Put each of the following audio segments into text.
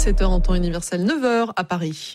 17h en temps universel, 9h à Paris.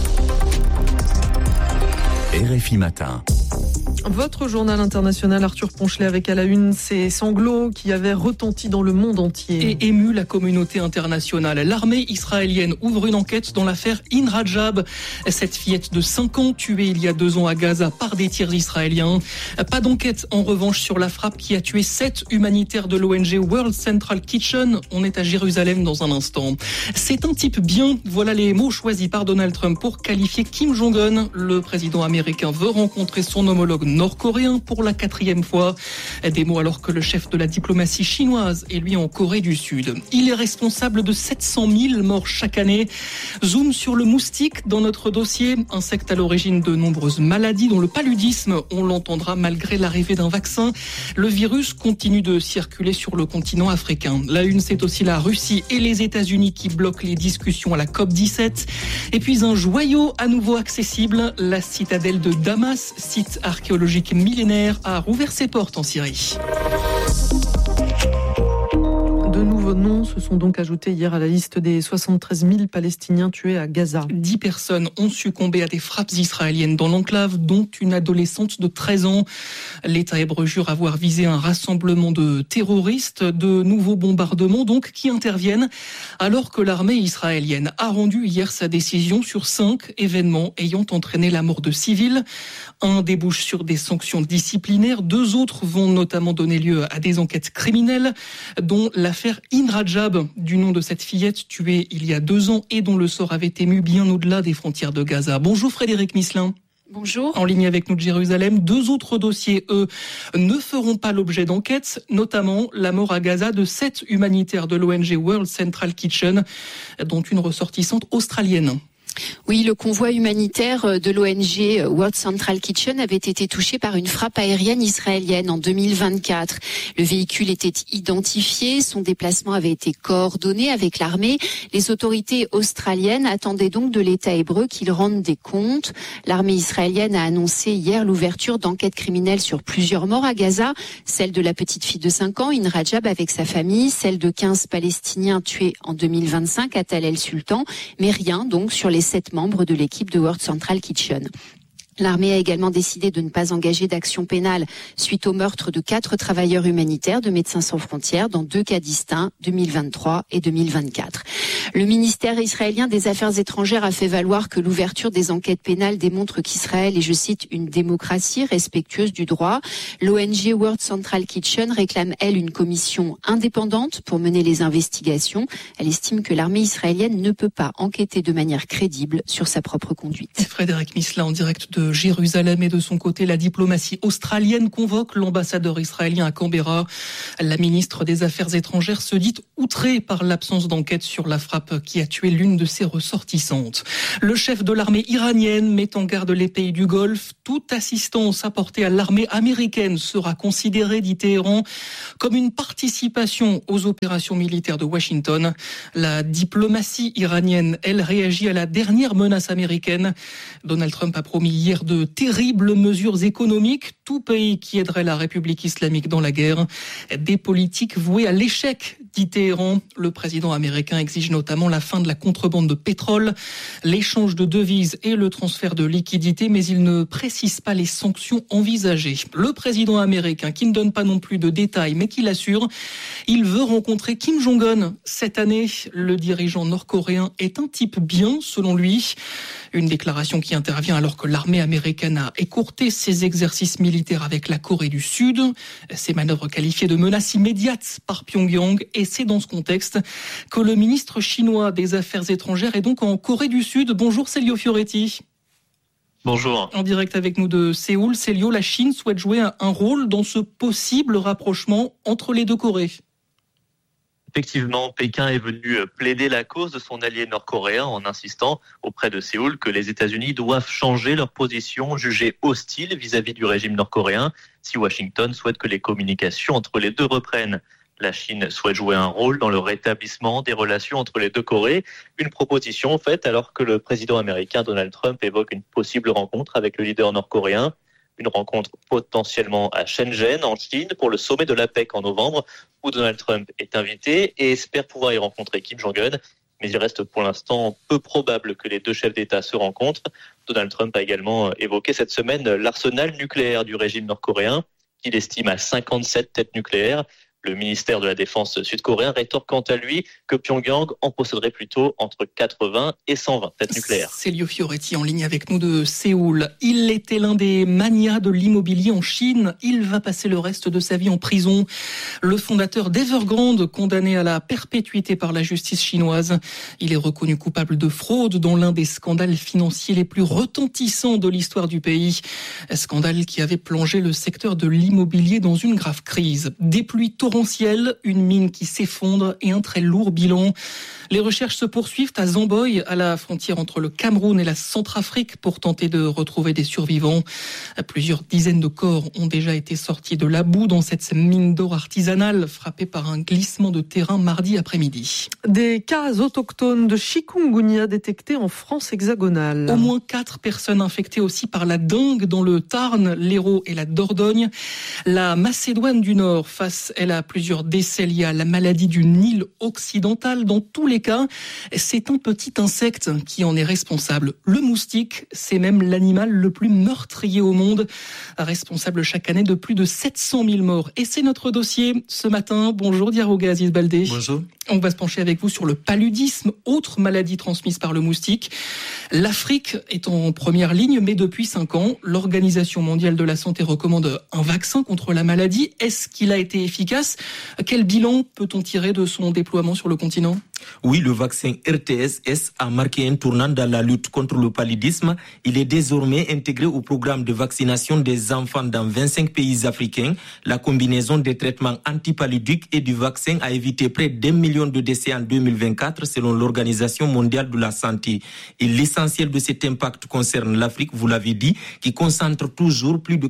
RFI Matin. Votre journal international, Arthur Ponchelet, avec à la une ces sanglots qui avaient retenti dans le monde entier. Et ému la communauté internationale. L'armée israélienne ouvre une enquête dans l'affaire In Rajab, cette fillette de 5 ans tuée il y a 2 ans à Gaza par des tirs israéliens. Pas d'enquête en revanche sur la frappe qui a tué 7 humanitaires de l'ONG World Central Kitchen. On est à Jérusalem dans un instant. C'est un type bien, voilà les mots choisis par Donald Trump pour qualifier Kim Jong-un. Le président américain veut rencontrer son homologue nord-coréen pour la 4e fois. Des mots alors que le chef de la diplomatie chinoise est lui en Corée du Sud. Il est responsable de 700 000 morts chaque année. Zoom sur le moustique dans notre dossier. Insecte à l'origine de nombreuses maladies dont le paludisme, on l'entendra malgré l'arrivée d'un vaccin. Le virus continue de circuler sur le continent africain. La une, c'est aussi la Russie et les États-Unis qui bloquent les discussions à la COP17. Et puis un joyau à nouveau accessible, la citadelle de Damas, site archéologique millénaire, a rouvert ses portes en Syrie. De nouveaux noms se sont donc ajoutés hier à la liste des 73 000 Palestiniens tués à Gaza. 10 personnes ont succombé à des frappes israéliennes dans l'enclave, dont une adolescente de 13 ans. L'État hébreu jure avoir visé un rassemblement de terroristes. De nouveaux bombardements donc qui interviennent alors que l'armée israélienne a rendu hier sa décision sur 5 événements ayant entraîné la mort de civils. Un débouche sur des sanctions disciplinaires. 2 autres vont notamment donner lieu à des enquêtes criminelles, dont l'affaire In Rajab, du nom de cette fillette tuée il y a 2 ans et dont le sort avait ému bien au-delà des frontières de Gaza. Bonjour Frédéric Misselin. Bonjour. En ligne avec nous de Jérusalem, 2 autres dossiers, eux, ne feront pas l'objet d'enquêtes, notamment la mort à Gaza de 7 humanitaires de l'ONG World Central Kitchen, dont une ressortissante australienne. Oui, le convoi humanitaire de l'ONG World Central Kitchen avait été touché par une frappe aérienne israélienne en 2024. Le véhicule était identifié, son déplacement avait été coordonné avec l'armée. Les autorités australiennes attendaient donc de l'État hébreu qu'il rende des comptes. L'armée israélienne a annoncé hier l'ouverture d'enquêtes criminelles sur plusieurs morts à Gaza, celle de la petite fille de 5 ans, In Rajab, avec sa famille, celle de 15 Palestiniens tués en 2025 à Tal el-Sultan, mais rien donc sur les 7 membres de l'équipe de World Central Kitchen. L'armée a également décidé de ne pas engager d'action pénale suite au meurtre de 4 travailleurs humanitaires de Médecins sans frontières dans 2 cas distincts, 2023 et 2024. Le ministère israélien des Affaires étrangères a fait valoir que l'ouverture des enquêtes pénales démontre qu'Israël est, je cite, une démocratie respectueuse du droit. L'ONG World Central Kitchen réclame, elle, une commission indépendante pour mener les investigations. Elle estime que l'armée israélienne ne peut pas enquêter de manière crédible sur sa propre conduite. Frédéric Misselin en direct de Jérusalem. Et de son côté, la diplomatie australienne convoque l'ambassadeur israélien à Canberra. La ministre des Affaires étrangères se dit outrée par l'absence d'enquête sur la frappe qui a tué l'une de ses ressortissantes. Le chef de l'armée iranienne met en garde les pays du Golfe. Toute assistance apportée à l'armée américaine sera considérée, dit Téhéran, comme une participation aux opérations militaires de Washington. La diplomatie iranienne, elle, réagit à la dernière menace américaine. Donald Trump a promis hier de terribles mesures économiques, tout pays qui aiderait la République islamique dans la guerre. Des politiques vouées à l'échec, dit Téhéran. Le président américain exige notamment la fin de la contrebande de pétrole, l'échange de devises et le transfert de liquidités, mais il ne précise pas les sanctions envisagées. Le président américain, qui ne donne pas non plus de détails, mais qui l'assure, il veut rencontrer Kim Jong-un cette année. Le dirigeant nord-coréen est un type bien, selon lui. Une déclaration qui intervient alors que l'armée américaine a écourté ses exercices militaires avec la Corée du Sud. Ces manœuvres qualifiées de menaces immédiates par Pyongyang. Et c'est dans ce contexte que le ministre chinois des Affaires étrangères est donc en Corée du Sud. Bonjour Célio Fioretti. Bonjour. En direct avec nous de Séoul. Célio, la Chine souhaite jouer un rôle dans ce possible rapprochement entre les 2 Corées. Effectivement, Pékin est venu plaider la cause de son allié nord-coréen en insistant auprès de Séoul que les États-Unis doivent changer leur position jugée hostile vis-à-vis du régime nord-coréen si Washington souhaite que les communications entre les 2 reprennent. La Chine souhaite jouer un rôle dans le rétablissement des relations entre les 2 Corées. Une proposition faite alors que le président américain Donald Trump évoque une possible rencontre avec le leader nord-coréen. Une rencontre potentiellement à Shenzhen, en Chine, pour le sommet de l'APEC en novembre, où Donald Trump est invité et espère pouvoir y rencontrer Kim Jong-un. mais il reste pour l'instant peu probable que les deux chefs d'État se rencontrent. Donald Trump a également évoqué cette semaine l'arsenal nucléaire du régime nord-coréen, qu'il estime à 57 têtes nucléaires. Le ministère de la Défense sud-coréen rétorque quant à lui que Pyongyang en posséderait plutôt entre 80 et 120 têtes nucléaires. Célio Fioretti en ligne avec nous de Séoul. Il était l'un des magnats de l'immobilier en Chine. Il va passer le reste de sa vie en prison. Le fondateur d'Evergrande, condamné à la perpétuité par la justice chinoise. Il est reconnu coupable de fraude dans l'un des scandales financiers les plus retentissants de l'histoire du pays. Scandale qui avait plongé le secteur de l'immobilier dans une grave crise. Des pluies torrentielles, une mine qui s'effondre et un très lourd bilan. Les recherches se poursuivent à Zamboy, à la frontière entre le Cameroun et la Centrafrique, pour tenter de retrouver des survivants. Plusieurs dizaines de corps ont déjà été sortis de la boue dans cette mine d'or artisanale, frappée par un glissement de terrain mardi après-midi. Des cas autochtones de chikungunya détectés en France hexagonale. Au moins 4 personnes infectées aussi par la dengue dans le Tarn, l'Hérault et la Dordogne. La Macédoine du Nord face, elle, à plusieurs décès liés à la maladie du Nil occidental. Dans tous les cas, c'est un petit insecte qui en est responsable. Le moustique, c'est même l'animal le plus meurtrier au monde, responsable chaque année de plus de 700 000 morts. Et c'est notre dossier ce matin. Bonjour Diarogha Aziz Baldé. Bonjour. On va se pencher avec vous sur le paludisme, autre maladie transmise par le moustique. L'Afrique est en première ligne, mais depuis 5 ans, l'Organisation mondiale de la santé recommande un vaccin contre la maladie. Est-ce qu'il a été efficace ? Quel bilan peut-on tirer de son déploiement sur le continent ? Oui, le vaccin RTS-S a marqué un tournant dans la lutte contre le paludisme. Il est désormais intégré au programme de vaccination des enfants dans 25 pays africains. La combinaison des traitements antipaludiques et du vaccin a évité près d'1 million de décès en 2024 selon l'Organisation mondiale de la santé. Et l'essentiel de cet impact concerne l'Afrique, vous l'avez dit, qui concentre toujours plus de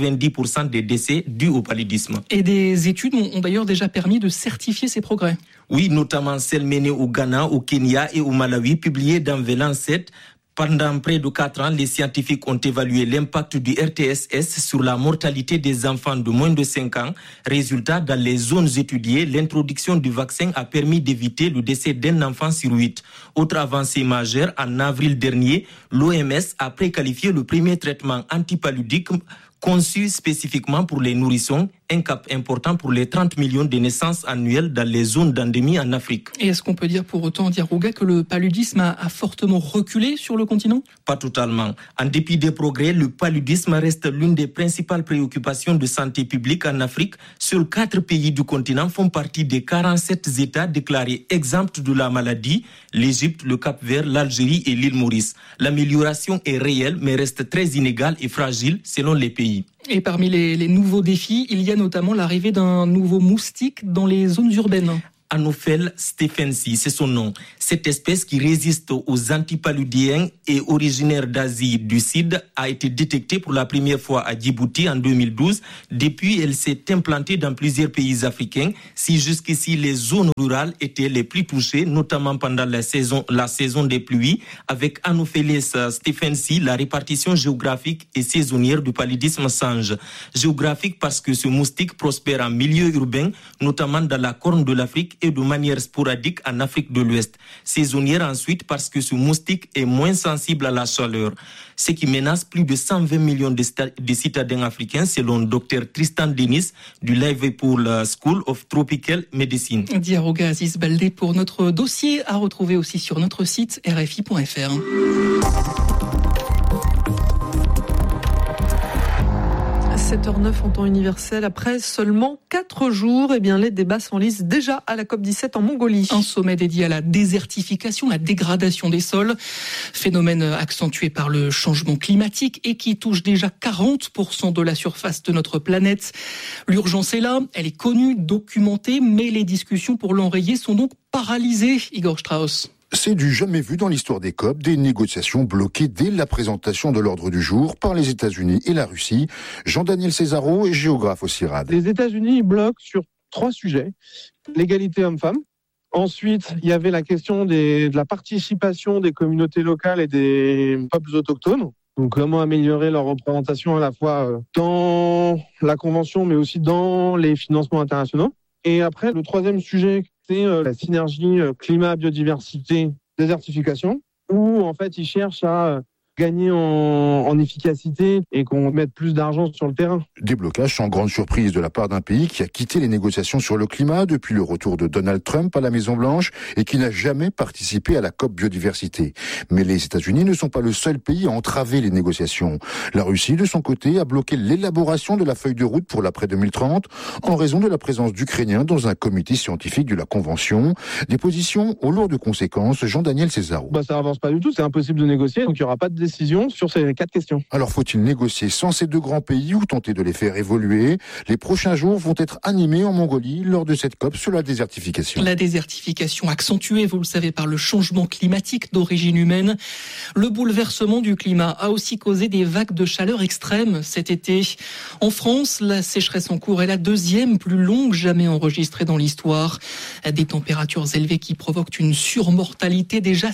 90% des décès dus au paludisme. Et des études ont d'ailleurs déjà permis de certifier ces progrès. Oui, notamment celles menées au Ghana, au Kenya et au Malawi, publiées dans The Lancet. Pendant près de 4 ans, les scientifiques ont évalué l'impact du RTS-S sur la mortalité des enfants de moins de 5 ans. Résultat, dans les zones étudiées, l'introduction du vaccin a permis d'éviter le décès d'un enfant sur 8. Autre avancée majeure, en avril dernier, l'OMS a préqualifié le premier traitement antipaludique conçu spécifiquement pour les nourrissons, un cap important pour les 30 millions de naissances annuelles dans les zones d'endémie en Afrique. Et est-ce qu'on peut dire pour autant, Diarogha, que le paludisme a fortement reculé sur le continent ? Pas totalement. En dépit des progrès, le paludisme reste l'une des principales préoccupations de santé publique en Afrique. Seuls 4 pays du continent font partie des 47 États déclarés exempts de la maladie: l'Égypte, le Cap-Vert, l'Algérie et l'île Maurice. L'amélioration est réelle, mais reste très inégale et fragile selon les pays. Et parmi les nouveaux défis, il y a notamment l'arrivée d'un nouveau moustique dans les zones urbaines. Anopheles stephensi, c'est son nom. Cette espèce qui résiste aux antipaludiens et originaire d'Asie du Sud a été détectée pour la première fois à Djibouti en 2012. Depuis, elle s'est implantée dans plusieurs pays africains. Si jusqu'ici les zones rurales étaient les plus touchées, notamment pendant la saison des pluies, avec Anopheles stephensi, la répartition géographique et saisonnière du paludisme change. Géographique parce que ce moustique prospère en milieu urbain, notamment dans la Corne de l'Afrique et de manière sporadique en Afrique de l'Ouest. Saisonnière ensuite parce que ce moustique est moins sensible à la chaleur, ce qui menace plus de 120 millions de citadins africains selon Dr Tristan Dennis du Liverpool School of Tropical Medicine. Diarogha Aziz Baldé pour notre dossier à retrouver aussi sur notre site rfi.fr. 7h09 en temps universel. Après seulement 4 jours, les débats s'enlisent déjà à la COP17 en Mongolie. Un sommet dédié à la désertification, la dégradation des sols, phénomène accentué par le changement climatique et qui touche déjà 40% de la surface de notre planète. L'urgence est là, elle est connue, documentée, mais les discussions pour l'enrayer sont donc paralysées, Igor Strauss. C'est du jamais vu dans l'histoire des COP, des négociations bloquées dès la présentation de l'ordre du jour par les États-Unis et la Russie. Jean-Daniel Césaro est géographe au CIRAD. Les États-Unis bloquent sur 3 sujets. L'égalité homme-femme. Ensuite, il y avait la question de la participation des communautés locales et des peuples autochtones. Donc, comment améliorer leur représentation à la fois dans la Convention, mais aussi dans les financements internationaux. Et après, le 3e sujet, c'est la synergie climat-biodiversité désertification, où en fait ils cherchent à gagner en efficacité et qu'on mette plus d'argent sur le terrain. Des blocages sans grande surprise de la part d'un pays qui a quitté les négociations sur le climat depuis le retour de Donald Trump à la Maison-Blanche et qui n'a jamais participé à la COP biodiversité. Mais les États-Unis ne sont pas le seul pays à entraver les négociations. La Russie, de son côté, a bloqué l'élaboration de la feuille de route pour l'après 2030 en raison de la présence d'Ukrainiens dans un comité scientifique de la Convention. Des positions aux lourdes conséquences. Jean-Daniel Césaro. Ça avance pas du tout, c'est impossible de négocier, donc il n'y aura pas de décision sur ces 4 questions. Alors faut-il négocier sans ces 2 grands pays ou tenter de les faire évoluer ? Les prochains jours vont être animés en Mongolie lors de cette COP sur la désertification. La désertification accentuée, vous le savez, par le changement climatique d'origine humaine. Le bouleversement du climat a aussi causé des vagues de chaleur extrêmes cet été. En France, la sécheresse en cours est la 2e plus longue jamais enregistrée dans l'histoire. Des températures élevées qui provoquent une surmortalité, déjà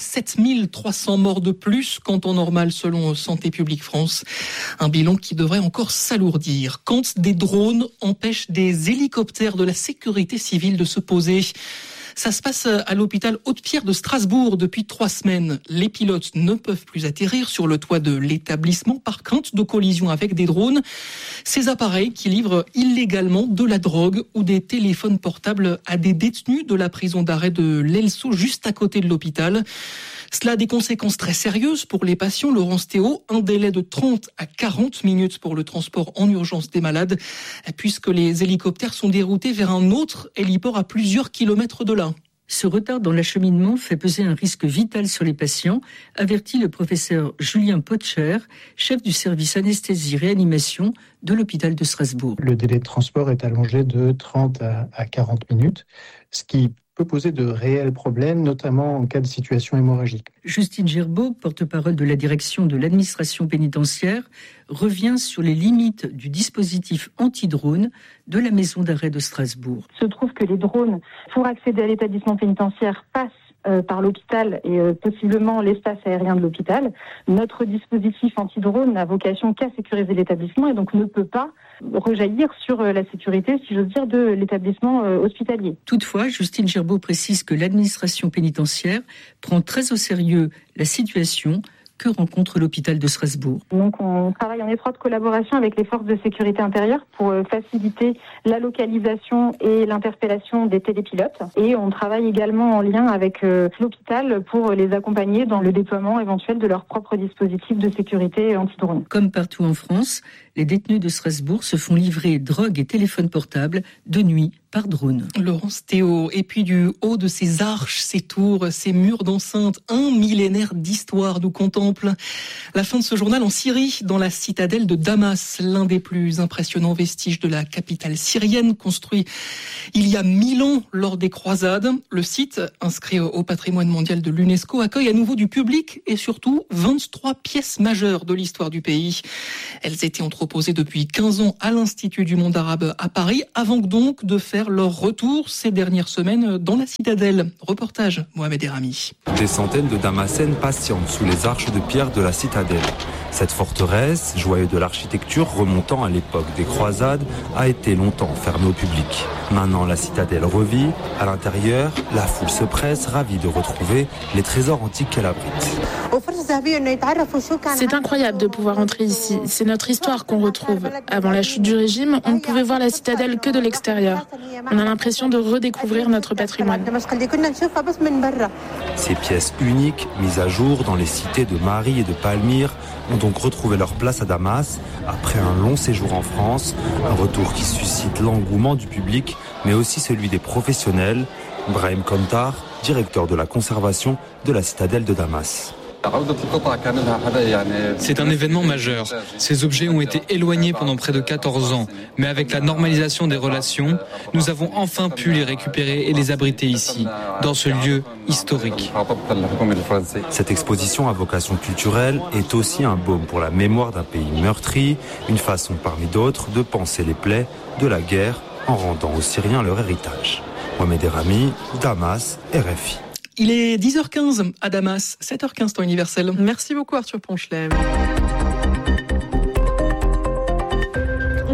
7300 morts de plus qu'en temps normal selon Santé publique France. Un bilan qui devrait encore s'alourdir. Quand des drones empêchent des hélicoptères de la sécurité civile de se poser. Ça se passe à l'hôpital Haute-Pierre de Strasbourg depuis 3 semaines. Les pilotes ne peuvent plus atterrir sur le toit de l'établissement par crainte de collision avec des drones. Ces appareils qui livrent illégalement de la drogue ou des téléphones portables à des détenus de la prison d'arrêt de l'Elso, juste à côté de l'hôpital. Cela a des conséquences très sérieuses pour les patients. Laurence Théo, un délai de 30 à 40 minutes pour le transport en urgence des malades, puisque les hélicoptères sont déroutés vers un autre héliport à plusieurs kilomètres de là. Ce retard dans l'acheminement fait peser un risque vital sur les patients, avertit le professeur Julien Potcher, chef du service anesthésie-réanimation de l'hôpital de Strasbourg. Le délai de transport est allongé de 30 à 40 minutes, ce qui peut poser de réels problèmes, notamment en cas de situation hémorragique. Justine Gerbeau, porte-parole de la direction de l'administration pénitentiaire, revient sur les limites du dispositif anti-drone de la maison d'arrêt de Strasbourg. Il se trouve que les drones, pour accéder à l'établissement pénitentiaire, passent par l'hôpital et possiblement l'espace aérien de l'hôpital. Notre dispositif anti-drone n'a vocation qu'à sécuriser l'établissement et donc ne peut pas rejaillir sur la sécurité, si j'ose dire, de l'établissement hospitalier. Toutefois, Justine Gerbeau précise que l'administration pénitentiaire prend très au sérieux la situation que rencontre l'hôpital de Strasbourg. Donc on travaille en étroite collaboration avec les forces de sécurité intérieure pour faciliter la localisation et l'interpellation des télépilotes. Et on travaille également en lien avec l'hôpital pour les accompagner dans le déploiement éventuel de leur propre dispositif de sécurité anti-drone. Comme partout en France, les détenus de Strasbourg se font livrer drogue et téléphones portables de nuit par drone. Laurence Théo, et puis du haut de ces arches, ces tours, ces murs d'enceinte, un millénaire d'histoire nous contemple. La fin de ce journal en Syrie, dans la citadelle de Damas, l'un des plus impressionnants vestiges de la capitale syrienne, construit il y a 1000 ans lors des croisades. Le site, inscrit au patrimoine mondial de l'UNESCO, accueille à nouveau du public et surtout 23 pièces majeures de l'histoire du pays. Elles étaient entreposées depuis 15 ans à l'Institut du monde arabe à Paris, avant donc de faire leur retour ces dernières semaines dans la citadelle. Reportage Mohamed Erami. Des centaines de Damascènes patientent sous les arches de pierre de la citadelle. Cette forteresse, joyau de l'architecture remontant à l'époque des croisades, a été longtemps fermée au public. Maintenant, la citadelle revit. À l'intérieur, la foule se presse, ravie de retrouver les trésors antiques qu'elle abrite. C'est incroyable de pouvoir entrer ici. C'est notre histoire qu'on retrouve. Avant la chute du régime, on ne pouvait voir la citadelle que de l'extérieur. On a l'impression de redécouvrir notre patrimoine. Ces pièces uniques, mises à jour dans les cités de Mari et de Palmyre, ont donc retrouvé leur place à Damas après un long séjour en France, un retour qui suscite l'engouement du public, mais aussi celui des professionnels. Brahim Kontar, directeur de la conservation de la citadelle de Damas. C'est un événement majeur. Ces objets ont été éloignés pendant près de 14 ans. Mais avec la normalisation des relations, nous avons enfin pu les récupérer et les abriter ici, dans ce lieu historique. Cette exposition à vocation culturelle est aussi un baume pour la mémoire d'un pays meurtri, une façon parmi d'autres de panser les plaies de la guerre en rendant aux Syriens leur héritage. Mohamed Erami, Damas, RFI. Il est 10h15 à Damas, 7h15 temps universel. Merci beaucoup Arthur Ponchelet. On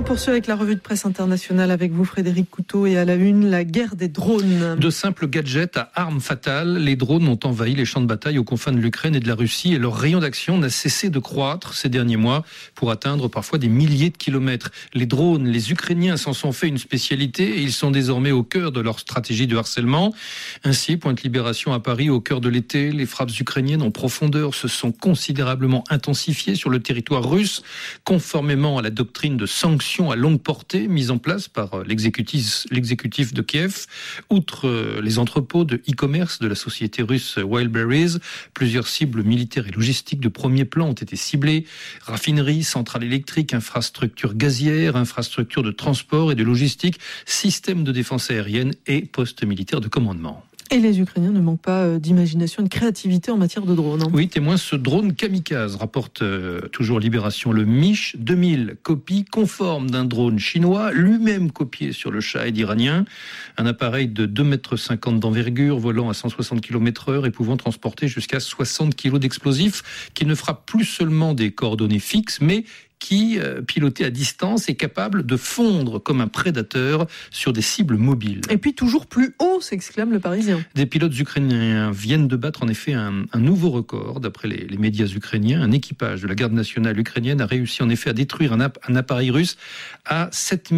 poursuit avec la revue de presse internationale avec vous, Frédéric Couteau, et à la une, la guerre des drones. De simples gadgets à armes fatales, les drones ont envahi les champs de bataille aux confins de l'Ukraine et de la Russie et leur rayon d'action n'a cessé de croître ces derniers mois pour atteindre parfois des milliers de kilomètres. Les drones, les Ukrainiens s'en sont fait une spécialité et ils sont désormais au cœur de leur stratégie de harcèlement. Ainsi, point de Libération à Paris, au cœur de l'été, les frappes ukrainiennes en profondeur se sont considérablement intensifiées sur le territoire russe, conformément à la doctrine de sanctions à longue portée mise en place par l'exécutif de Kiev. Outre les entrepôts de e-commerce de la société russe Wildberries, plusieurs cibles militaires et logistiques de premier plan ont été ciblées. Raffineries, centrales électriques, infrastructures gazières, infrastructures de transport et de logistique, systèmes de défense aérienne et postes militaires de commandement. Et les Ukrainiens ne manquent pas d'imagination et de créativité en matière de drones. Oui, témoin ce drone kamikaze, rapporte toujours Libération. Le Mich 2000, copie conforme d'un drone chinois, lui-même copié sur le Shahed iranien. Un appareil de 2,50 m d'envergure, volant à 160 km/h et pouvant transporter jusqu'à 60 kg d'explosifs, qui ne frappe plus seulement des coordonnées fixes, mais qui, piloté à distance, est capable de fondre comme un prédateur sur des cibles mobiles. Et puis toujours plus haut, s'exclame le Parisien. Des pilotes ukrainiens viennent de battre en effet un nouveau record. D'après les médias ukrainiens, un équipage de la garde nationale ukrainienne a réussi en effet à détruire un appareil russe à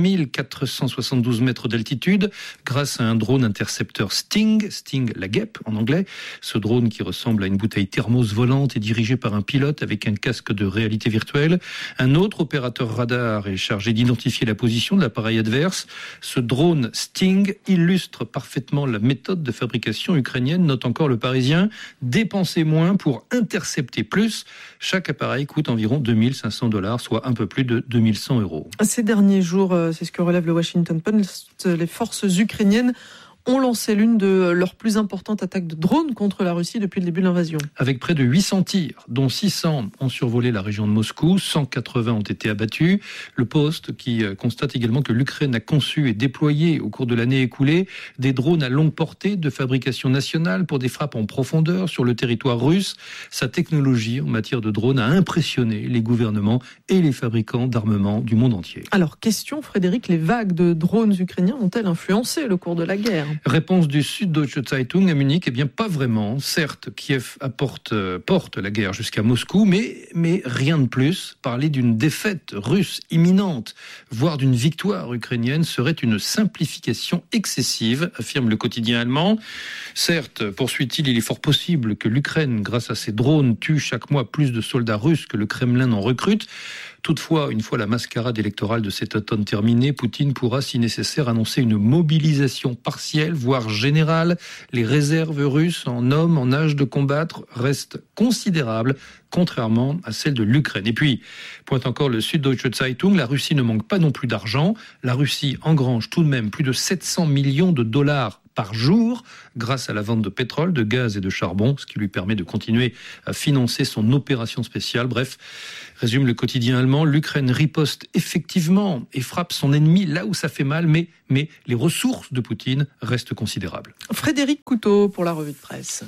7472 mètres d'altitude grâce à un drone intercepteur Sting la guêpe en anglais. Ce drone qui ressemble à une bouteille thermos volante est dirigé par un pilote avec un casque de réalité virtuelle. Un autre opérateur radar est chargé d'identifier la position de l'appareil adverse. Ce drone Sting illustre parfaitement la méthode de fabrication ukrainienne, note encore le Parisien. Dépenser moins pour intercepter plus. Chaque appareil coûte environ $2500, soit un peu plus de 2100 €. Ces derniers jours, c'est ce que relève le Washington Post, les forces ukrainiennes ont lancé l'une de leurs plus importantes attaques de drones contre la Russie depuis le début de l'invasion. Avec près de 800 tirs, dont 600 ont survolé la région de Moscou, 180 ont été abattus. Le Post qui constate également que l'Ukraine a conçu et déployé au cours de l'année écoulée des drones à longue portée de fabrication nationale pour des frappes en profondeur sur le territoire russe. Sa technologie en matière de drones a impressionné les gouvernements et les fabricants d'armement du monde entier. Alors, question Frédéric, les vagues de drones ukrainiens ont-elles influencé le cours de la guerre ? Réponse du Süddeutsche Zeitung à Munich, eh bien pas vraiment. Certes, Kiev porte la guerre jusqu'à Moscou, mais rien de plus. Parler d'une défaite russe imminente, voire d'une victoire ukrainienne, serait une simplification excessive, affirme le quotidien allemand. Certes, poursuit-il, il est fort possible que l'Ukraine, grâce à ses drones, tue chaque mois plus de soldats russes que le Kremlin n'en recrute. Toutefois, une fois la mascarade électorale de cet automne terminée, Poutine pourra, si nécessaire, annoncer une mobilisation partielle, voire générale. Les réserves russes en hommes en âge de combattre restent considérables, contrairement à celles de l'Ukraine. Et puis, pointe encore le Süddeutsche Zeitung, la Russie ne manque pas non plus d'argent. La Russie engrange tout de même plus de 700 millions de dollars par jour grâce à la vente de pétrole, de gaz et de charbon, ce qui lui permet de continuer à financer son opération spéciale. Bref, résume le quotidien allemand, l'Ukraine riposte effectivement et frappe son ennemi là où ça fait mal, mais les ressources de Poutine restent considérables. Frédéric Couteau pour la revue de presse.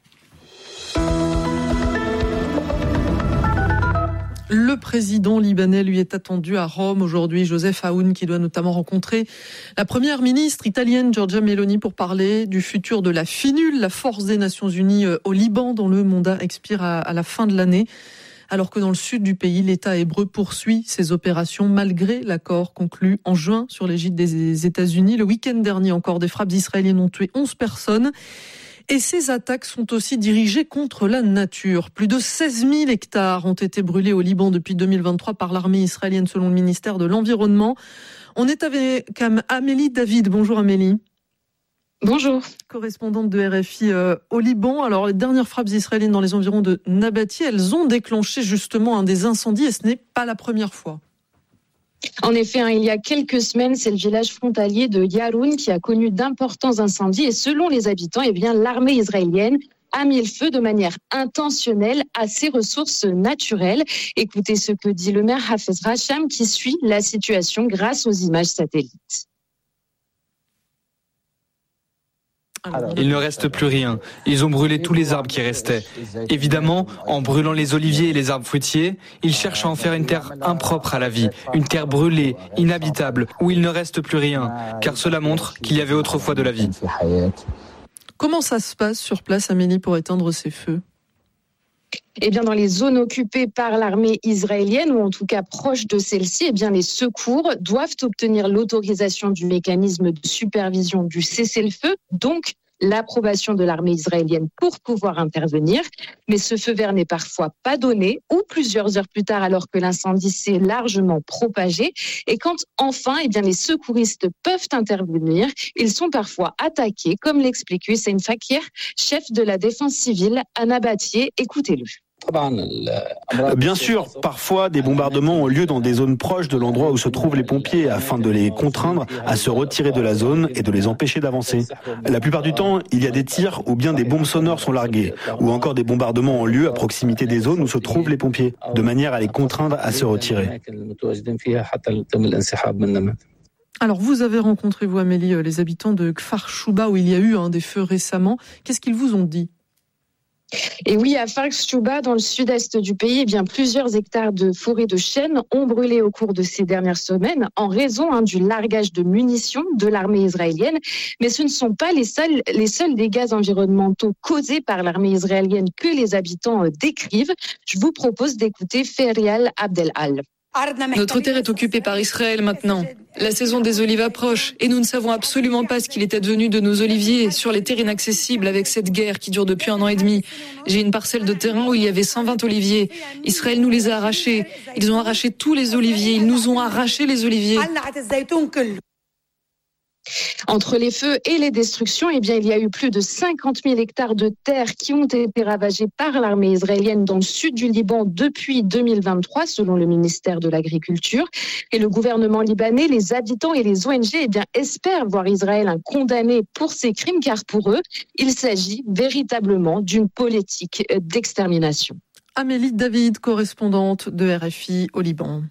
Le président libanais, lui, est attendu à Rome aujourd'hui. Joseph Aoun, qui doit notamment rencontrer la première ministre italienne, Giorgia Meloni, pour parler du futur de la FINUL, la Force des Nations Unies au Liban, dont le mandat expire à la fin de l'année. Alors que dans le sud du pays, l'État hébreu poursuit ses opérations malgré l'accord conclu en juin sur l'égide des États-Unis. Le week-end dernier, encore, des frappes israéliennes ont tué 11 personnes. Et ces attaques sont aussi dirigées contre la nature. Plus de 16 000 hectares ont été brûlés au Liban depuis 2023 par l'armée israélienne, selon le ministère de l'Environnement. On est avec Amélie David. Bonjour Amélie. Bonjour. Correspondante de RFI au Liban. Alors, les dernières frappes israéliennes dans les environs de Nabati, elles ont déclenché justement un des incendies et ce n'est pas la première fois. En effet, il y a quelques semaines, c'est le village frontalier de Yaroun qui a connu d'importants incendies et selon les habitants, l'armée israélienne a mis le feu de manière intentionnelle à ses ressources naturelles. Écoutez ce que dit le maire Hafez Racham qui suit la situation grâce aux images satellites. Il ne reste plus rien. Ils ont brûlé tous les arbres qui restaient. Évidemment, en brûlant les oliviers et les arbres fruitiers, ils cherchent à en faire une terre impropre à la vie, une terre brûlée, inhabitable, où il ne reste plus rien, car cela montre qu'il y avait autrefois de la vie. Comment ça se passe sur place, Amélie, pour éteindre ces feux ? Eh bien, dans les zones occupées par l'armée israélienne, ou en tout cas proches de celle-ci, eh bien, les secours doivent obtenir l'autorisation du mécanisme de supervision du cessez-le-feu, donc l'approbation de l'armée israélienne pour pouvoir intervenir. Mais ce feu vert n'est parfois pas donné, ou plusieurs heures plus tard, alors que l'incendie s'est largement propagé. Et quand enfin, eh bien, les secouristes peuvent intervenir, ils sont parfois attaqués, comme l'explique Hussein Fakir, chef de la défense civile à Nabatieh. Écoutez-le. Bien sûr, parfois des bombardements ont lieu dans des zones proches de l'endroit où se trouvent les pompiers afin de les contraindre à se retirer de la zone et de les empêcher d'avancer. La plupart du temps, il y a des tirs ou bien des bombes sonores sont larguées ou encore des bombardements ont lieu à proximité des zones où se trouvent les pompiers, de manière à les contraindre à se retirer. Alors vous avez rencontré, vous Amélie, les habitants de Kfar Shuba où il y a eu des feux récemment. Qu'est-ce qu'ils vous ont dit ? Et oui, à Kfar Shuba, dans le sud-est du pays, eh bien, plusieurs hectares de forêt de chênes ont brûlé au cours de ces dernières semaines en raison du largage de munitions de l'armée israélienne. Mais ce ne sont pas les seuls dégâts environnementaux causés par l'armée israélienne que les habitants décrivent. Je vous propose d'écouter Ferial Abdelal. Notre terre est occupée par Israël maintenant. La saison des olives approche et nous ne savons absolument pas ce qu'il est advenu de nos oliviers sur les terres inaccessibles avec cette guerre qui dure depuis 1 an et demi. J'ai une parcelle de terrain où il y avait 120 oliviers. Israël nous les a arrachés. Ils ont arraché tous les oliviers. Ils nous ont arraché les oliviers. Entre les feux et les destructions, eh bien, il y a eu plus de 50 000 hectares de terre qui ont été ravagés par l'armée israélienne dans le sud du Liban depuis 2023, selon le ministère de l'Agriculture. Et le gouvernement libanais, les habitants et les ONG eh bien, espèrent voir Israël condamné pour ces crimes, car pour eux, il s'agit véritablement d'une politique d'extermination. Amélie David, correspondante de RFI au Liban.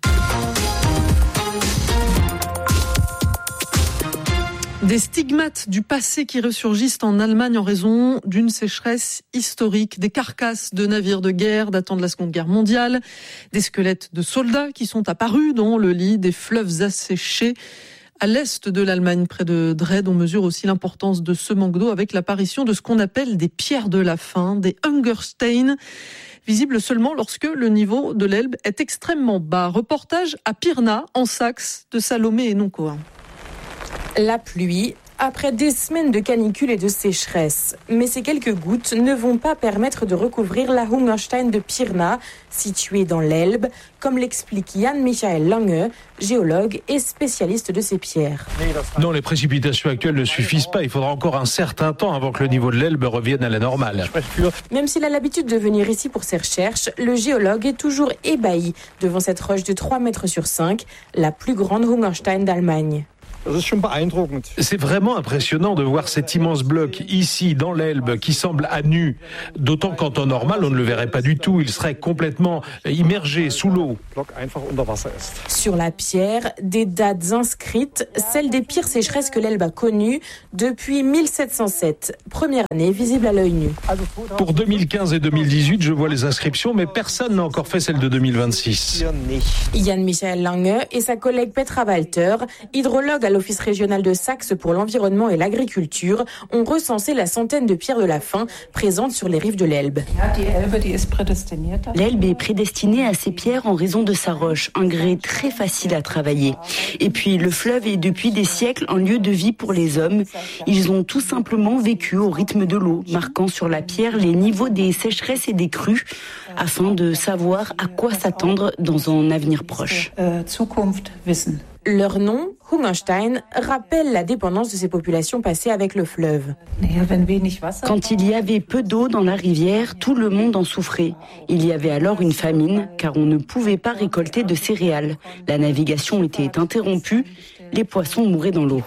Des stigmates du passé qui ressurgissent en Allemagne en raison d'une sécheresse historique, des carcasses de navires de guerre datant de la Seconde Guerre mondiale, des squelettes de soldats qui sont apparus dans le lit des fleuves asséchés à l'est de l'Allemagne, près de Dresde. On mesure aussi l'importance de ce manque d'eau avec l'apparition de ce qu'on appelle des pierres de la faim, des Hungerstein, visibles seulement lorsque le niveau de l'Elbe est extrêmement bas. Reportage à Pirna, en Saxe, de Salomé et Noncoa. La pluie, après des semaines de canicule et de sécheresse. Mais ces quelques gouttes ne vont pas permettre de recouvrir la Hungerstein de Pirna, située dans l'Elbe, comme l'explique Jan Michael Lange, géologue et spécialiste de ces pierres. Non, les précipitations actuelles ne suffisent pas. Il faudra encore un certain temps avant que le niveau de l'Elbe revienne à la normale. Même s'il a l'habitude de venir ici pour ses recherches, le géologue est toujours ébahi devant cette roche de 3 mètres sur 5, la plus grande Hungerstein d'Allemagne. C'est vraiment impressionnant de voir cet immense bloc ici dans l'Elbe qui semble à nu, d'autant qu'en temps normal on ne le verrait pas du tout, il serait complètement immergé sous l'eau. Sur la pierre, des dates inscrites, celles des pires sécheresses que l'Elbe a connues depuis 1707, première année visible à l'œil nu. Pour 2015 et 2018, je vois les inscriptions, mais personne n'a encore fait celle de 2026. Jan Michael Lange et sa collègue Petra Walter, hydrologue à l'Office régional de Saxe pour l'environnement et l'agriculture, ont recensé la centaine de pierres de la faim présentes sur les rives de l'Elbe. L'Elbe est prédestinée à ces pierres en raison de sa roche, un grès très facile à travailler. Et puis le fleuve est depuis des siècles un lieu de vie pour les hommes. Ils ont tout simplement vécu au rythme de l'eau, marquant sur la pierre les niveaux des sécheresses et des crues, afin de savoir à quoi s'attendre dans un avenir proche. Leur nom, Hungerstein, rappelle la dépendance de ces populations passées avec le fleuve. Quand il y avait peu d'eau dans la rivière, tout le monde en souffrait. Il y avait alors une famine, car on ne pouvait pas récolter de céréales. La navigation était interrompue. les poissons mouraient dans l'eau.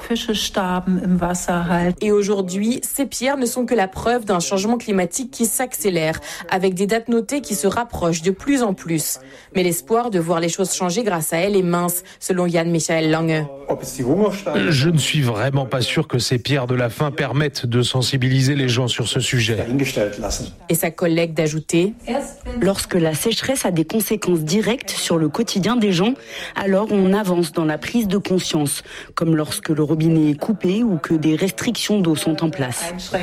Et aujourd'hui, ces pierres ne sont que la preuve d'un changement climatique qui s'accélère, avec des dates notées qui se rapprochent de plus en plus. Mais l'espoir de voir les choses changer grâce à elles est mince, selon Jan Michael Lange. Je ne suis vraiment pas sûr que ces pierres de la faim permettent de sensibiliser les gens sur ce sujet. Et sa collègue d'ajouter: lorsque la sécheresse a des conséquences directes sur le quotidien des gens, alors on avance dans la prise de conscience, comme lorsque le robinet est coupé ou que des restrictions d'eau sont en place.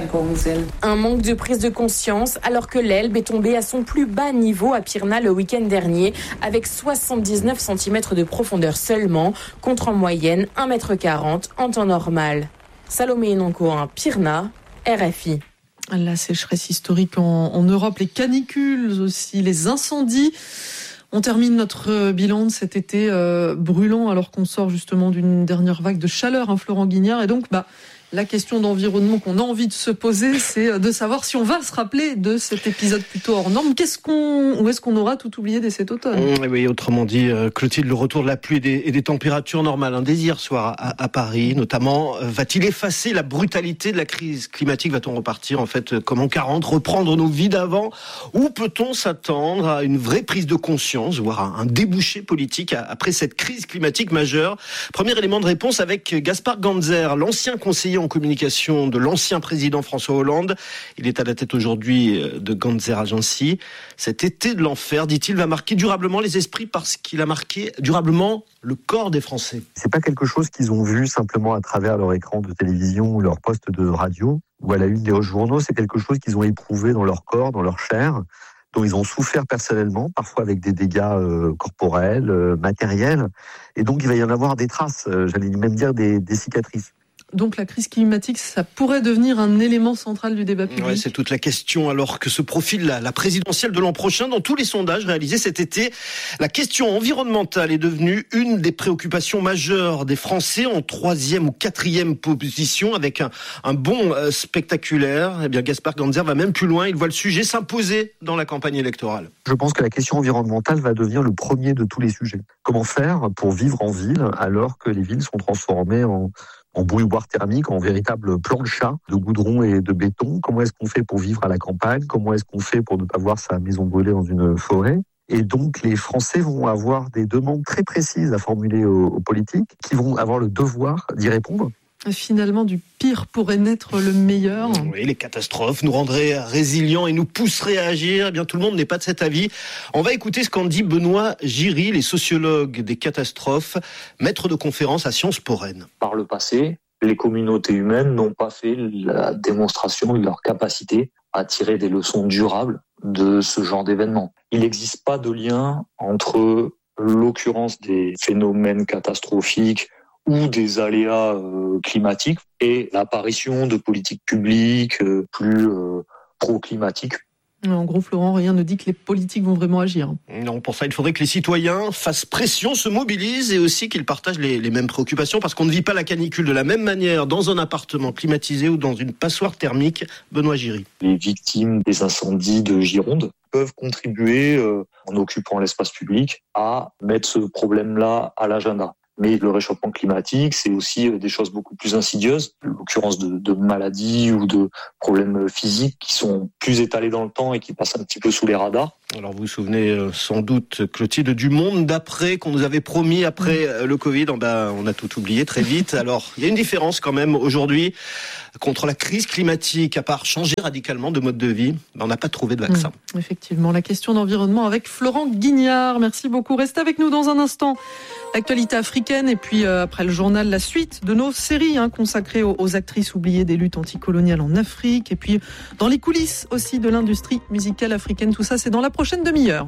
Un manque de prise de conscience alors que l'Elbe est tombée à son plus bas niveau à Pirna le week-end dernier, avec 79 cm de profondeur seulement, contre en moyenne 1,40 m en temps normal. Salomé Nonko, Pirna, RFI. La sécheresse historique en Europe, les canicules aussi, les incendies. On termine notre bilan de cet été brûlant alors qu'on sort justement d'une dernière vague de chaleur, Florent Guignard. Et donc, la question d'environnement qu'on a envie de se poser, c'est de savoir si on va se rappeler de cet épisode plutôt hors norme. Ou est-ce qu'on aura tout oublié dès cet automne ? Oui, autrement dit, Clotilde, le retour de la pluie et des températures normales, dès hier soir à Paris notamment, va-t-il effacer la brutalité de la crise climatique ? Va-t-on repartir en fait comme en 40, reprendre nos vies d'avant ? Ou peut-on s'attendre à une vraie prise de conscience, voire un débouché politique après cette crise climatique majeure ? Premier élément de réponse avec Gaspard Ganzer, l'ancien conseiller en communication de l'ancien président François Hollande. Il est à la tête aujourd'hui de Ganzer Agency. Cet été de l'enfer, dit-il, va marquer durablement les esprits parce qu'il a marqué durablement le corps des Français. C'est pas quelque chose qu'ils ont vu simplement à travers leur écran de télévision ou leur poste de radio ou à la une des journaux. C'est quelque chose qu'ils ont éprouvé dans leur corps, dans leur chair, dont ils ont souffert personnellement, parfois avec des dégâts corporels, matériels. Et donc il va y en avoir des traces, j'allais même dire des cicatrices. Donc la crise climatique, ça pourrait devenir un élément central du débat public. Ouais, c'est toute la question alors que se profile la présidentielle de l'an prochain. Dans tous les sondages réalisés cet été, la question environnementale est devenue une des préoccupations majeures des Français, en 3e ou 4e position, avec un bond spectaculaire. Eh bien, Gaspard Ganzer va même plus loin. Il voit le sujet s'imposer dans la campagne électorale. Je pense que la question environnementale va devenir le premier de tous les sujets. Comment faire pour vivre en ville alors que les villes sont transformées en bouilloire thermique, en véritable plancha de goudron et de béton? Comment est-ce qu'on fait pour vivre à la campagne? Comment est-ce qu'on fait pour ne pas voir sa maison brûler dans une forêt? Et donc, les Français vont avoir des demandes très précises à formuler aux politiques, qui vont avoir le devoir d'y répondre. Finalement, du pire pourrait naître le meilleur. Oui, les catastrophes nous rendraient résilients et nous pousseraient à agir. Eh bien, tout le monde n'est pas de cet avis. On va écouter ce qu'en dit Benoît Giry, les sociologues des catastrophes, maître de conférence à Sciences Po Rennes. Par le passé, les communautés humaines n'ont pas fait la démonstration de leur capacité à tirer des leçons durables de ce genre d'événements. Il n'existe pas de lien entre l'occurrence des phénomènes catastrophiques ou des aléas climatiques et l'apparition de politiques publiques plus pro-climatiques. En gros, Florent, rien ne dit que les politiques vont vraiment agir. Non, pour ça, il faudrait que les citoyens fassent pression, se mobilisent et aussi qu'ils partagent les mêmes préoccupations parce qu'on ne vit pas la canicule de la même manière dans un appartement climatisé ou dans une passoire thermique. Benoît Giry. Les victimes des incendies de Gironde peuvent contribuer, en occupant l'espace public, à mettre ce problème-là à l'agenda. Mais le réchauffement climatique, c'est aussi des choses beaucoup plus insidieuses, l'occurrence de maladies ou de problèmes physiques qui sont plus étalés dans le temps et qui passent un petit peu sous les radars. Alors vous vous souvenez sans doute, Clotilde, du monde d'après qu'on nous avait promis après le Covid. On a tout oublié très vite. Alors il y a une différence quand même aujourd'hui contre la crise climatique. À part changer radicalement de mode de vie, on n'a pas trouvé de vaccin. Effectivement, la question d'environnement avec Florent Guignard. Merci beaucoup. Restez avec nous dans un instant. L'actualité africaine et puis après le journal, la suite de nos séries consacrées aux actrices oubliées des luttes anticoloniales en Afrique. Et puis dans les coulisses aussi de l'industrie musicale africaine. Tout ça, c'est dans la prochaine demi-heure.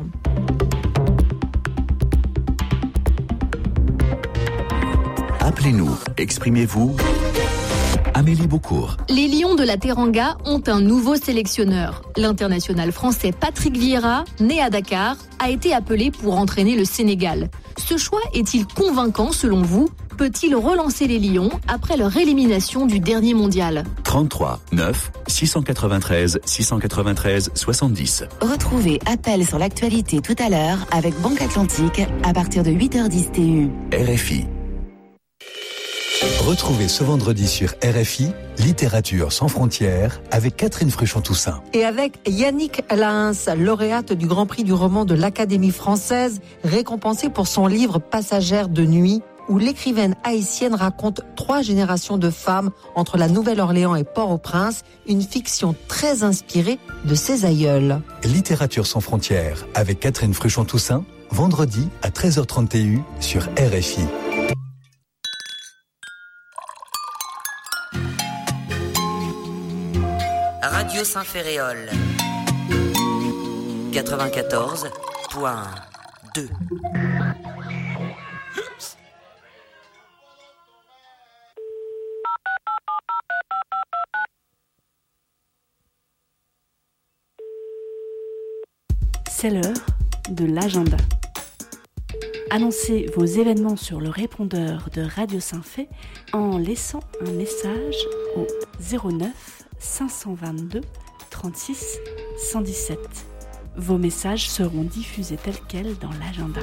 Appelez-nous, exprimez-vous. Amélie Beaucourt. Les Lions de la Teranga ont un nouveau sélectionneur. L'international français Patrick Vieira, né à Dakar, a été appelé pour entraîner le Sénégal. Ce choix est-il convaincant selon vous ? Peut-il relancer les Lions après leur élimination du dernier mondial ? 33 9 693 693 70. Retrouvez Appel sur l'actualité tout à l'heure avec Banque Atlantique à partir de 8h10 TU. RFI. Retrouvez ce vendredi sur RFI, Littérature sans frontières, avec Catherine Fruchon-Toussaint. Et avec Yannick Lahens, lauréate du Grand Prix du roman de l'Académie française, récompensée pour son livre Passagère de nuit, où l'écrivaine haïtienne raconte 3 générations de femmes entre la Nouvelle-Orléans et Port-au-Prince, une fiction très inspirée de ses aïeuls. Littérature sans frontières, avec Catherine Fruchon-Toussaint, vendredi à 13h30 TU sur RFI. Radio Saint-Ferréol 94.2. C'est l'heure de l'agenda. Annoncez vos événements sur le répondeur de Radio Saint-Fé en laissant un message au 09 522 36 117. Vos messages seront diffusés tels quels dans l'agenda.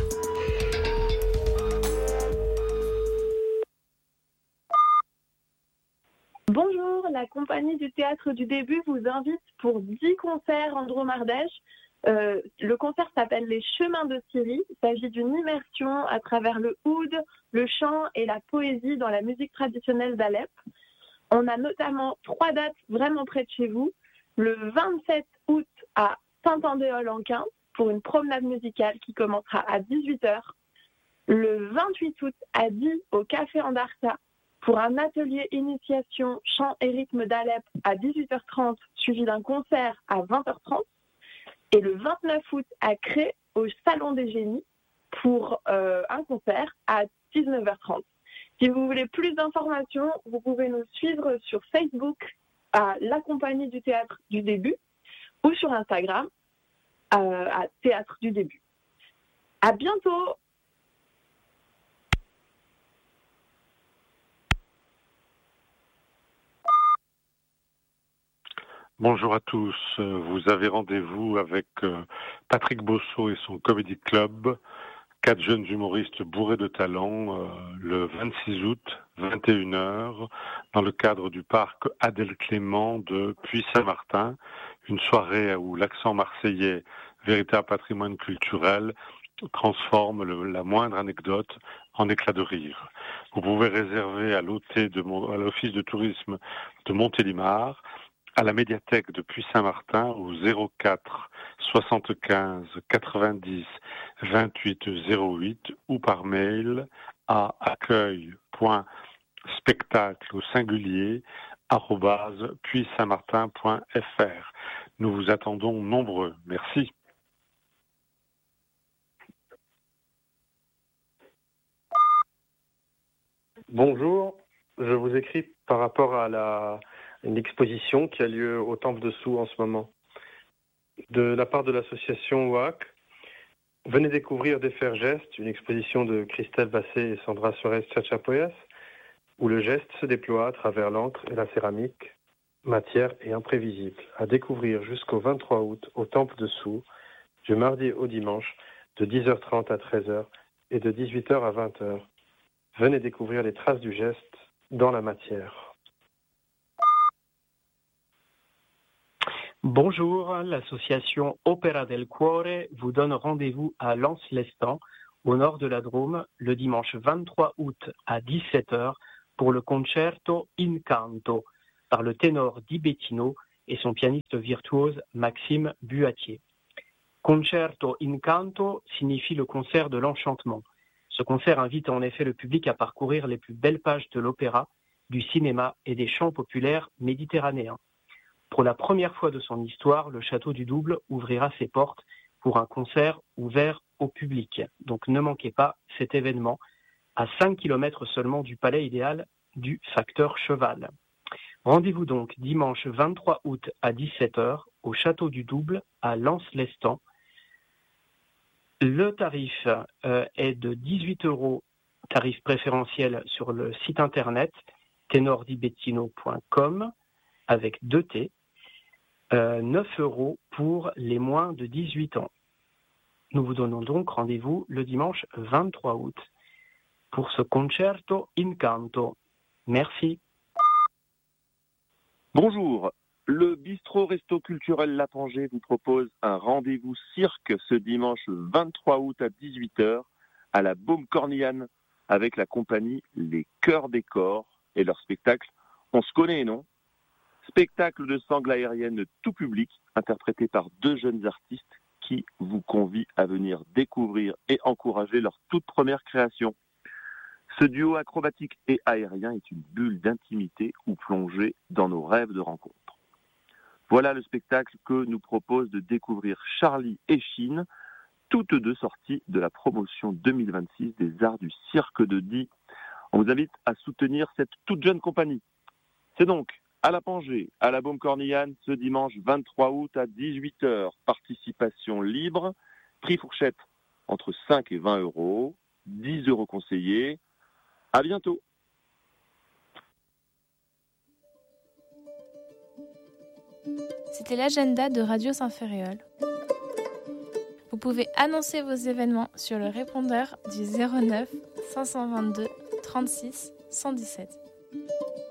Bonjour, la compagnie du Théâtre du Début vous invite pour 10 concerts en Drôme-Ardèche. Le concert s'appelle Les Chemins de Syrie. Il s'agit d'une immersion à travers le oud, le chant et la poésie dans la musique traditionnelle d'Alep. On a notamment 3 dates vraiment près de chez vous. Le 27 août à Saint-Andéol-en-Quinte pour une promenade musicale qui commencera à 18h. Le 28 août à Die au Café Andarta pour un atelier initiation chant et rythme d'Alep à 18h30 suivi d'un concert à 20h30. Et le 29 août à Cré au Salon des Génies pour un concert à 19h30. Si vous voulez plus d'informations, vous pouvez nous suivre sur Facebook à La Compagnie du Théâtre du Début ou sur Instagram à Théâtre du Début. À bientôt! Bonjour à tous, vous avez rendez-vous avec Patrick Bosso et son Comedy Club, 4 jeunes humoristes bourrés de talent, le 26 août, 21h, dans le cadre du parc Adèle Clément de Puy-Saint-Martin, une soirée où l'accent marseillais, véritable patrimoine culturel, transforme la moindre anecdote en éclat de rire. Vous pouvez réserver à l'Office de tourisme de Montélimar, à la médiathèque de Puy-Saint-Martin au 04 75 90 28 08 ou par mail à accueil.spectacle au singulier @puy-saint-martin.fr. Nous vous attendons nombreux. Merci. Bonjour, je vous écris par rapport à une exposition qui a lieu au Temple de Sous en ce moment. De la part de l'association WAC, venez découvrir Des Faire Gestes, une exposition de Christelle Bassé et Sandra Suarez Chachapoyas, où le geste se déploie à travers l'encre et la céramique, matière et imprévisible. À découvrir jusqu'au 23 août au Temple de Sous, du mardi au dimanche, de 10h30 à 13h et de 18h à 20h. Venez découvrir les traces du geste dans la matière. Bonjour, l'association Opera del Cuore vous donne rendez-vous à Lens-l'Estan, au nord de la Drôme, le dimanche 23 août à 17h pour le concerto In Canto par le ténor Di Bettino et son pianiste virtuose Maxime Buatier. Concerto In Canto signifie le concert de l'enchantement. Ce concert invite en effet le public à parcourir les plus belles pages de l'opéra, du cinéma et des chants populaires méditerranéens. Pour la première fois de son histoire, le Château du Double ouvrira ses portes pour un concert ouvert au public. Donc ne manquez pas cet événement à 5 km seulement du palais idéal du Facteur Cheval. Rendez-vous donc dimanche 23 août à 17h au Château du Double à Lens-l'Estan. Le tarif est de 18 €, tarif préférentiel sur le site internet tenordibettino.com avec 2 T. 9 € pour les moins de 18 ans. Nous vous donnons donc rendez-vous le dimanche 23 août pour ce concerto in canto Merci. Bonjour. Le bistrot Resto Culturel Lapangé vous propose un rendez-vous cirque ce dimanche 23 août à 18h à la Baume Cornillane avec la compagnie Les Chœurs des Corps et leur spectacle On se connaît, non ? Spectacle de sangle aérienne tout public interprété par 2 jeunes artistes qui vous convient à venir découvrir et encourager leur toute première création. Ce duo acrobatique et aérien est une bulle d'intimité où plonger dans nos rêves de rencontre. Voilà le spectacle que nous propose de découvrir Charlie et Chine, toutes 2 sorties de la promotion 2026 des Arts du Cirque de Die. On vous invite à soutenir cette toute jeune compagnie. C'est donc à Lapangé, à la Baume Cornillane, ce dimanche 23 août à 18h. Participation libre, prix fourchette entre 5 et 20 euros, 10 euros conseillés. À bientôt. C'était l'agenda de Radio Saint-Ferréol. Vous pouvez annoncer vos événements sur le répondeur du 09 522 36 117.